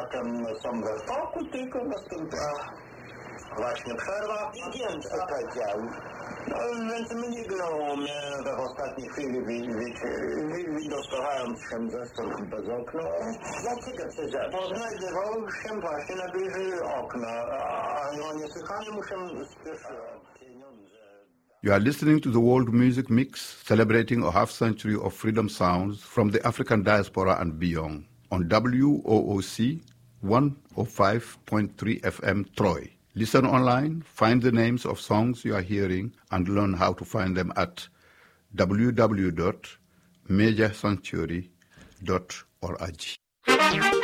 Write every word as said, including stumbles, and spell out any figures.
brakiem samego tylko nastąpiła właśnie przerwa. I więcej powiedział. No więc mignęło mnie w ostatniej chwili, dostawając się ze stąd bez okna. Dlaczego Cezary? Znajdował się właśnie na bliżej okna, a ja niesłychanie muszę spieszyć pieniądze. You are listening to the World Music Mix, celebrating a half century of freedom sounds from the African diaspora and beyond, on W O O C one oh five point three F M Troy. Listen online, find the names of songs you are hearing, and learn how to find them at w w w dot major sanctuary dot org.